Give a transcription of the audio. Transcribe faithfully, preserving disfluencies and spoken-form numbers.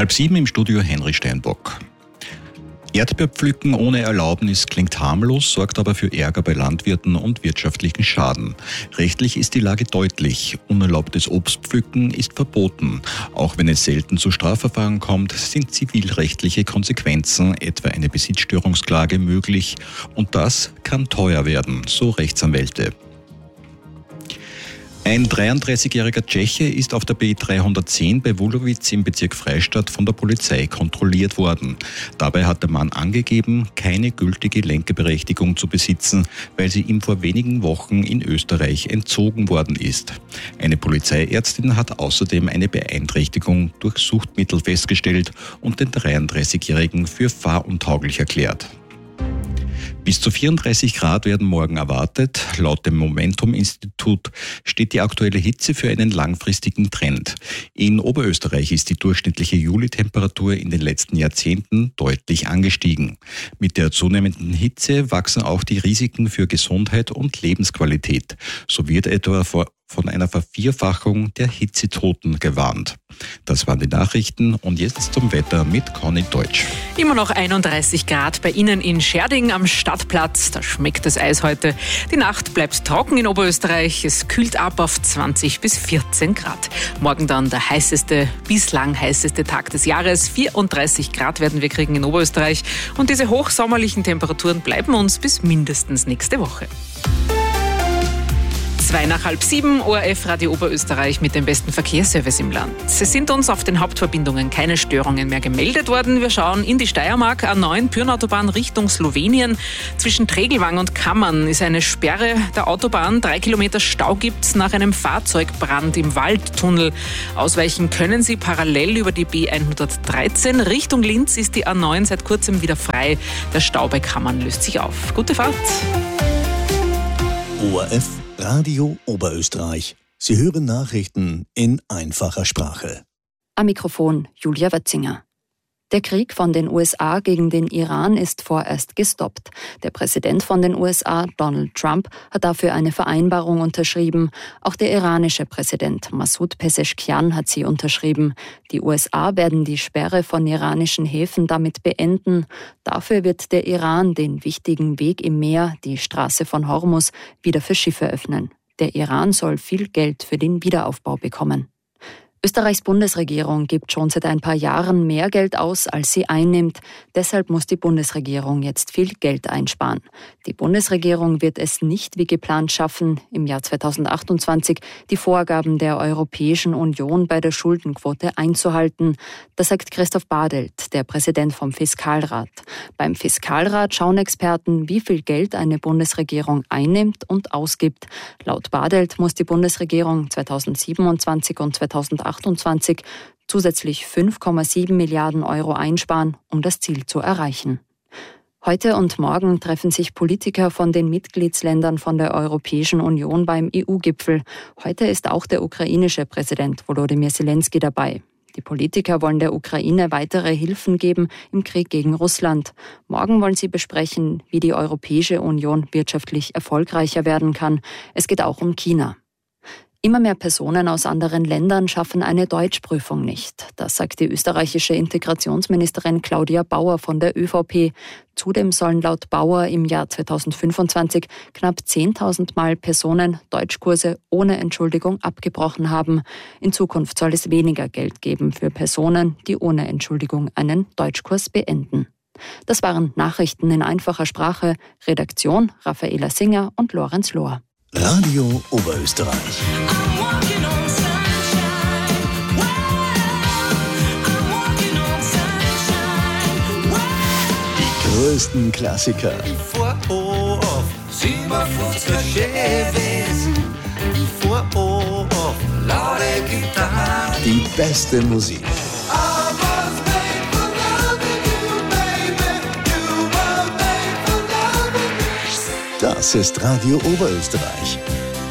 Halb sieben im Studio Henry Steinbock. Erdbeerpflücken ohne Erlaubnis klingt harmlos, sorgt aber für Ärger bei Landwirten und wirtschaftlichen Schaden. Rechtlich ist die Lage deutlich. Unerlaubtes Obstpflücken ist verboten. Auch wenn es selten zu Strafverfahren kommt, sind zivilrechtliche Konsequenzen, etwa eine Besitzstörungsklage, möglich. Und das kann teuer werden, so Rechtsanwälte. Ein dreiunddreißigjähriger Tscheche ist auf der B dreihundertzehn bei Wulowitz im Bezirk Freistadt von der Polizei kontrolliert worden. Dabei hat der Mann angegeben, keine gültige Lenkerberechtigung zu besitzen, weil sie ihm vor wenigen Wochen in Österreich entzogen worden ist. Eine Polizeiärztin hat außerdem eine Beeinträchtigung durch Suchtmittel festgestellt und den dreiunddreißigjährigen für fahruntauglich erklärt. Bis zu vierunddreißig Grad werden morgen erwartet. Laut dem Momentum-Institut steht die aktuelle Hitze für einen langfristigen Trend. In Oberösterreich ist die durchschnittliche Julitemperatur in den letzten Jahrzehnten deutlich angestiegen. Mit der zunehmenden Hitze wachsen auch die Risiken für Gesundheit und Lebensqualität. So wird etwa vor von einer Vervierfachung der Hitzetoten gewarnt. Das waren die Nachrichten und jetzt zum Wetter mit Conny Deutsch. Immer noch einunddreißig Grad bei Ihnen in Scherding am Stadtplatz. Da schmeckt das Eis heute. Die Nacht bleibt trocken in Oberösterreich. Es kühlt ab auf zwanzig bis vierzehn Grad. Morgen dann der heißeste, bislang heißeste Tag des Jahres. vierunddreißig Grad werden wir kriegen in Oberösterreich. Und diese hochsommerlichen Temperaturen bleiben uns bis mindestens nächste Woche. Zwei nach halb sieben, O R F Radio Oberösterreich mit dem besten Verkehrsservice im Land. Es sind uns auf den Hauptverbindungen keine Störungen mehr gemeldet worden. Wir schauen in die Steiermark, A neun Pyrnautobahn Richtung Slowenien. Zwischen Tregelwang und Kammern ist eine Sperre der Autobahn. Drei Kilometer Stau gibt's nach einem Fahrzeugbrand im Waldtunnel. Ausweichen können Sie parallel über die B hundertdreizehn. Richtung Linz ist die A neun seit kurzem wieder frei. Der Stau bei Kammern löst sich auf. Gute Fahrt. O R F Radio Oberösterreich. Sie hören Nachrichten in einfacher Sprache. Am Mikrofon Julia Wötzinger. Der Krieg von den U S A gegen den Iran ist vorerst gestoppt. Der Präsident von den U S A, Donald Trump, hat dafür eine Vereinbarung unterschrieben. Auch der iranische Präsident Masoud Pezeshkian hat sie unterschrieben. Die U S A werden die Sperre von iranischen Häfen damit beenden. Dafür wird der Iran den wichtigen Weg im Meer, die Straße von Hormuz, wieder für Schiffe öffnen. Der Iran soll viel Geld für den Wiederaufbau bekommen. Österreichs Bundesregierung gibt schon seit ein paar Jahren mehr Geld aus, als sie einnimmt. Deshalb muss die Bundesregierung jetzt viel Geld einsparen. Die Bundesregierung wird es nicht wie geplant schaffen, im Jahr zweitausendachtundzwanzig die Vorgaben der Europäischen Union bei der Schuldenquote einzuhalten. Das sagt Christoph Badelt, der Präsident vom Fiskalrat. Beim Fiskalrat schauen Experten, wie viel Geld eine Bundesregierung einnimmt und ausgibt. Laut Badelt muss die Bundesregierung zweitausendsiebenundzwanzig und zweitausendachtundzwanzig zusätzlich fünf Komma sieben Milliarden Euro einsparen, um das Ziel zu erreichen. Heute und morgen treffen sich Politiker von den Mitgliedsländern von der Europäischen Union beim E U-Gipfel. Heute ist auch der ukrainische Präsident Volodymyr Zelensky dabei. Die Politiker wollen der Ukraine weitere Hilfen geben im Krieg gegen Russland. Morgen wollen sie besprechen, wie die Europäische Union wirtschaftlich erfolgreicher werden kann. Es geht auch um China. Immer mehr Personen aus anderen Ländern schaffen eine Deutschprüfung nicht. Das sagt die österreichische Integrationsministerin Claudia Bauer von der ÖVP. Zudem sollen laut Bauer im Jahr zweitausendfünfundzwanzig knapp zehntausend Mal Personen Deutschkurse ohne Entschuldigung abgebrochen haben. In Zukunft soll es weniger Geld geben für Personen, die ohne Entschuldigung einen Deutschkurs beenden. Das waren Nachrichten in einfacher Sprache. Redaktion Raffaela Singer und Lorenz Lohr. Radio Oberösterreich. Die größten Klassiker. Die beste Musik. Das ist Radio Oberösterreich.